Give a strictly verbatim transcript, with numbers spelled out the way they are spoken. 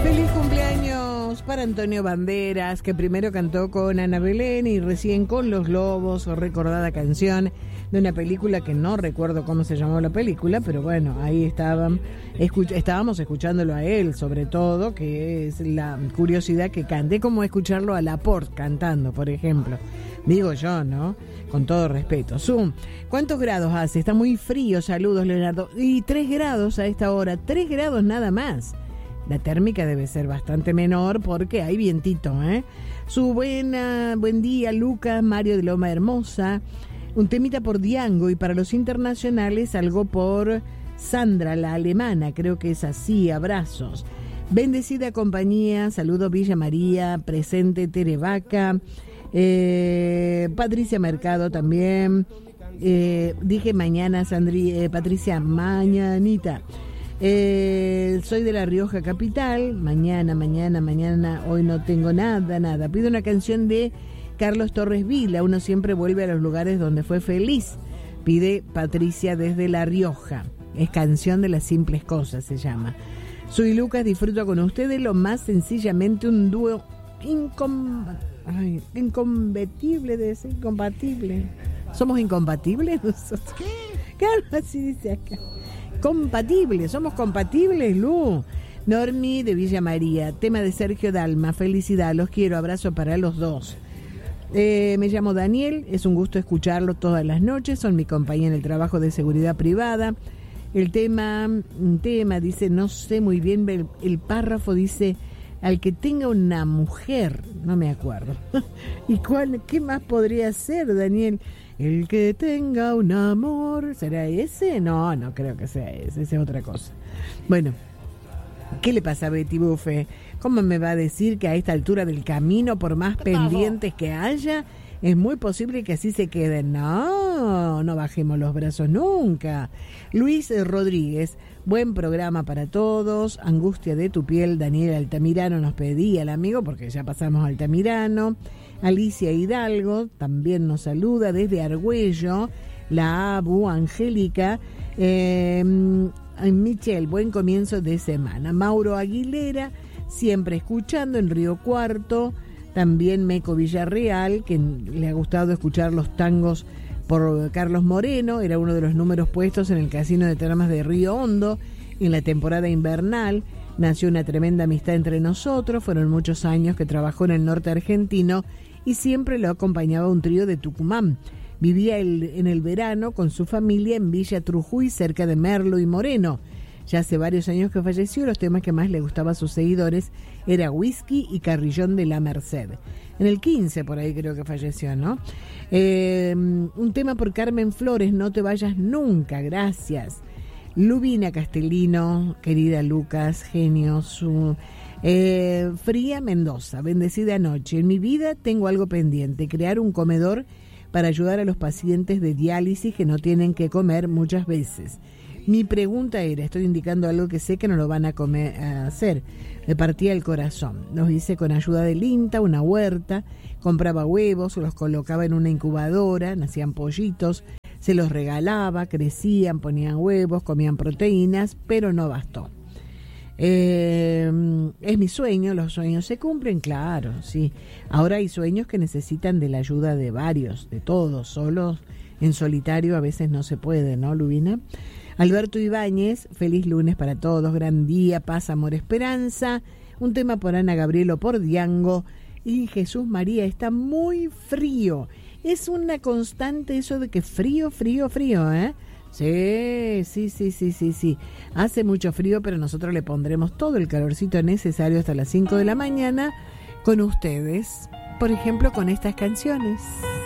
Feliz cumpleaños para Antonio Banderas, que primero cantó con Ana Belén y recién con Los Lobos, recordada canción de una película que no recuerdo cómo se llamó la película, pero bueno, ahí estaban, escuch- estábamos escuchándolo a él, sobre todo, que es la curiosidad que cante, como escucharlo a Laporte cantando, por ejemplo. Digo yo, ¿no? Con todo respeto. Zoom, ¿cuántos grados hace? Está muy frío, saludos, Leonardo. Y tres grados a esta hora, tres grados nada más. La térmica debe ser bastante menor porque hay vientito, ¿eh? Su buena, buen día, Lucas, Mario de Loma Hermosa. Un temita por Diango y para los internacionales algo por Sandra, la alemana, creo que es así, abrazos. Bendecida compañía, saludos Villa María, presente Tere Vaca, eh, Patricia Mercado también, eh, dije mañana, Sandri, eh, Patricia, mañanita. Eh, soy de La Rioja capital, mañana, mañana, mañana, hoy no tengo nada, nada. Pido una canción de Carlos Torres Vila, uno siempre vuelve a los lugares donde fue feliz. Pide Patricia desde La Rioja, es canción de las simples cosas, se llama. Soy Lucas, disfruto con ustedes lo más sencillamente un dúo incom... Ay, incompatible, de ser incompatible. ¿Somos incompatibles nosotros? Claro, así dice acá. Compatibles, somos compatibles, Lu. Normi de Villa María, tema de Sergio Dalma, felicidad, los quiero, abrazo para los dos. Eh, me llamo Daniel, es un gusto escucharlo todas las noches, son mi compañía en el trabajo de seguridad privada. El tema, un tema, dice, no sé muy bien, el, el párrafo dice, al que tenga una mujer, no me acuerdo. ¿Y cuál, qué más podría ser, Daniel? El que tenga un amor, ¿será ese? No, no creo que sea ese, esa es otra cosa. Bueno, ¿qué le pasa a Betty Buffet? ¿Cómo me va a decir que a esta altura del camino, por más pendientes que haya, es muy posible que así se queden? No, no bajemos los brazos nunca. Luis Rodríguez, buen programa para todos. Angustia de tu piel, Daniel Altamirano nos pedía el amigo, porque ya pasamos a Altamirano. Alicia Hidalgo también nos saluda desde Argüello. La Abu Angélica. Eh, Michelle, buen comienzo de semana. Mauro Aguilera, siempre escuchando en Río Cuarto. También Meco Villarreal, que le ha gustado escuchar los tangos por Carlos Moreno. Era uno de los números puestos en el Casino de Termas de Río Hondo en la temporada invernal. Nació una tremenda amistad entre nosotros. Fueron muchos años que trabajó en el norte argentino y siempre lo acompañaba un trío de Tucumán. Vivía el, en el verano con su familia en Villa Trujuy, cerca de Merlo y Moreno. Ya hace varios años que falleció, los temas que más le gustaba a sus seguidores era Whisky y Carrillón de la Merced. En el quince, por ahí creo que falleció, ¿no? Eh, un tema por Carmen Flores, No te vayas nunca, gracias. Lubina Castellino, querida Lucas, genio, su... Eh, Fría Mendoza, bendecida noche. En mi vida tengo algo pendiente, crear un comedor para ayudar a los pacientes de diálisis que no tienen que comer muchas veces. Mi pregunta era, estoy indicando algo que sé que no lo van a, comer, a hacer, me partía el corazón. Nos dice, con ayuda del INTA, una huerta, compraba huevos, los colocaba en una incubadora, nacían pollitos, se los regalaba, crecían, ponían huevos, comían proteínas, pero no bastó. Eh, es mi sueño, los sueños se cumplen, claro, sí. Ahora hay sueños que necesitan de la ayuda de varios, de todos, solos, en solitario a veces no se puede, ¿no, Lubina? Alberto Ibáñez, feliz lunes para todos, gran día, paz, amor, esperanza. Un tema por Ana Gabrielo, por Diango. Y Jesús María, está muy frío. Es una constante eso de que frío, frío, frío, ¿eh? Sí, sí, sí, sí, sí, sí. Hace mucho frío, pero nosotros le pondremos todo el calorcito necesario hasta las cinco de la mañana con ustedes. Por ejemplo, con estas canciones.